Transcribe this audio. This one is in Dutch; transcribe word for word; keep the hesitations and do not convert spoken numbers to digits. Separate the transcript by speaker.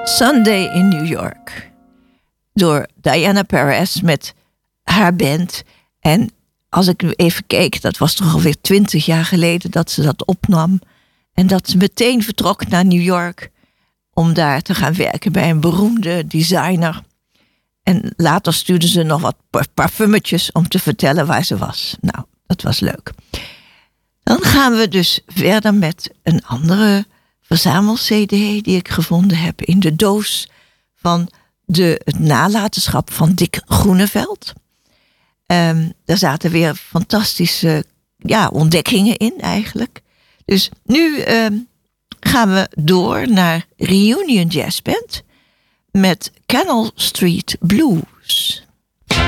Speaker 1: Sunday in New York. Door Diana Perez met haar band. En als ik nu even keek, dat was toch alweer twintig jaar geleden dat ze dat opnam. En dat ze meteen vertrok naar New York om daar te gaan werken bij een beroemde designer. En later stuurde ze nog wat parfummetjes om te vertellen waar ze was. Nou, dat was leuk. Dan gaan we dus verder met een andere verzamel-C D die ik gevonden heb in de doos van de, het nalatenschap van Dick Groeneveld. Um, daar zaten weer fantastische ja, ontdekkingen in eigenlijk. Dus nu um, gaan we door naar Reunion Jazz Band met Canal Street Blues.